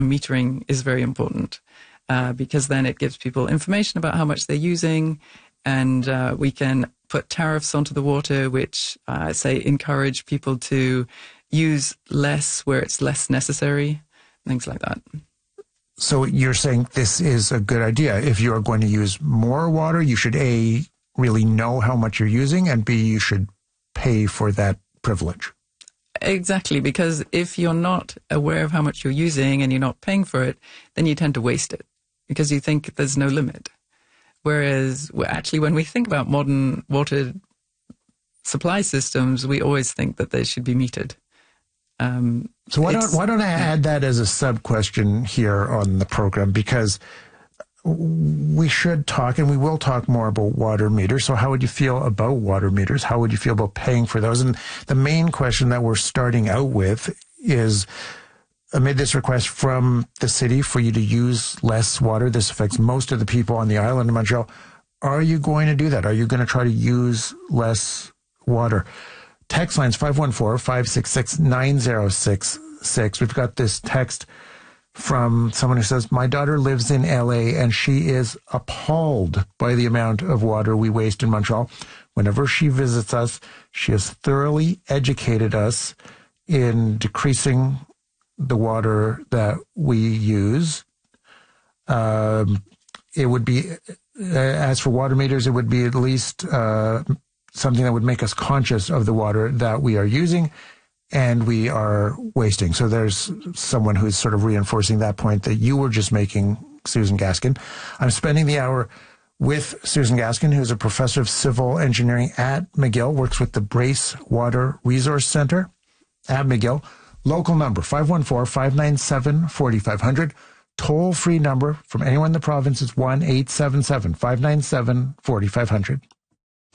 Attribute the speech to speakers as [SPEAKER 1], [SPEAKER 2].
[SPEAKER 1] metering is very important because then it gives people information about how much they're using, and we can put tariffs onto the water, which say encourage people to use less where it's less necessary, things like that.
[SPEAKER 2] So you're saying this is a good idea. If you are going to use more water, you should A, really know how much you're using, and B, you should pay for that privilege.
[SPEAKER 1] Exactly, because if you're not aware of how much you're using and you're not paying for it, then you tend to waste it because you think there's no limit. Whereas actually when we think about modern water supply systems, we always think that they should be metered.
[SPEAKER 2] So why don't I add that as a sub-question here on the program, because we should talk, and we will talk more about water meters. So how would you feel about water meters? How would you feel about paying for those? And the main question that we're starting out with is, amid this request from the city for you to use less water, this affects most of the people on the island of Montreal. Are you going to do that? Are you going to try to use less water? Text lines 514-566-9066. We've got this text from someone who says, my daughter lives in LA and she is appalled by the amount of water we waste in Montreal. Whenever she visits us, she has thoroughly educated us in decreasing the water that we use. It would be, as for water meters, it would be at least something that would make us conscious of the water that we are using and we are wasting. So there's someone who's sort of reinforcing that point that you were just making, Susan Gaskin. I'm spending the hour with Susan Gaskin, who's a professor of civil engineering at McGill, works with the Brace Water Resource Center at McGill. Local number, 514-597-4500. Toll-free number from anyone in the province is 1-877-597-4500.